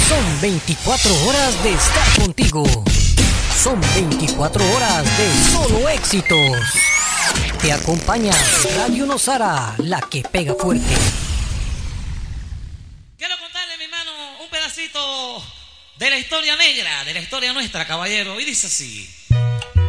Son 24 horas de estar contigo. Son 24 horas de solo éxitos. Te acompaña Radio Nosara, la que pega fuerte. Quiero contarle, mi hermano, un pedacito de la historia negra, de la historia nuestra, caballero. Y dice así.